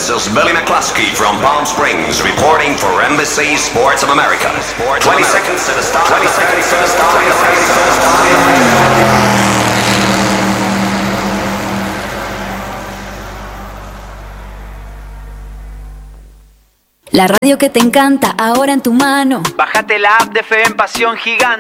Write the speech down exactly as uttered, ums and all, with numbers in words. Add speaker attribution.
Speaker 1: This is Billy McCluskey from Palm Springs reporting for N B C Sports of America. twenty seconds to the start. twenty seconds to the start.
Speaker 2: La radio que te encanta, ahora en tu mano.
Speaker 3: Bájate la app de Fe en Pasión Gigante.